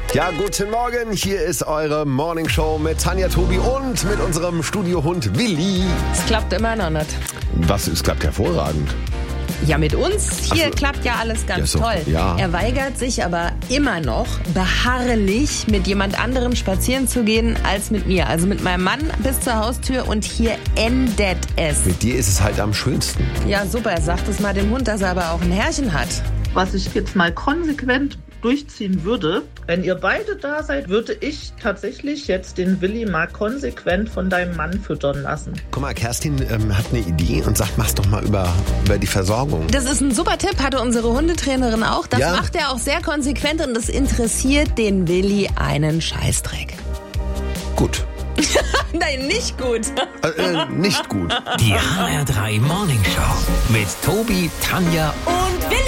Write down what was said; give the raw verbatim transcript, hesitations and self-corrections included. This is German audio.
Ja, guten Morgen. Hier ist eure Morning Show mit Tanja, Tobi und mit unserem Studiohund Willi. Es klappt immer noch nicht. Was? Es klappt hervorragend. Ja, mit uns hier Ach so. klappt ja alles ganz Ja, so, toll. ja. Er weigert sich aber immer noch beharrlich mit jemand anderem spazieren zu gehen als mit mir. Also mit meinem Mann bis zur Haustür und hier endet es. Mit dir ist es halt am schönsten. Ja, super. Sagt es mal dem Hund, dass er aber auch ein Herrchen hat. Was ich jetzt mal konsequent durchziehen würde, wenn ihr beide da seid, würde ich tatsächlich jetzt den Willi mal konsequent von deinem Mann füttern lassen. Guck mal, Kerstin ähm, hat eine Idee und sagt, mach's doch mal über, über die Versorgung. Das ist ein super Tipp, hatte unsere Hundetrainerin auch. Das Ja. macht er auch sehr konsequent und das interessiert den Willi einen Scheißdreck. Gut. Nein, nicht gut. Äh, äh, nicht gut. Die H R drei Morning Show mit Tobi, Tanja Und Willi.